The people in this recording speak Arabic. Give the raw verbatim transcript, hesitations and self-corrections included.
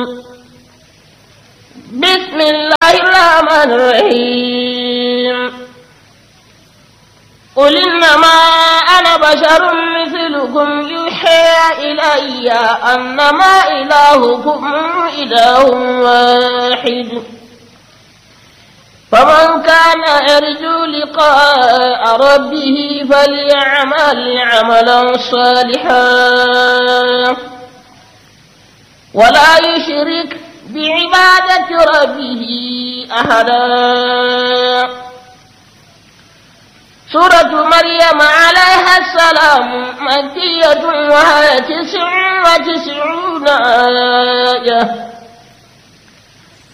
بسم الله الرحمن الرحيم قل إنما أنا بشر مثلكم يوحى إلي أنما إلهكم إله واحد فمن كان يرجو لقاء ربه فليعمل عملا صالحا ولا يشرك بعبادة ربه أحدا. سورة مريم عليها السلام مكية وهي تسع وتسعون آية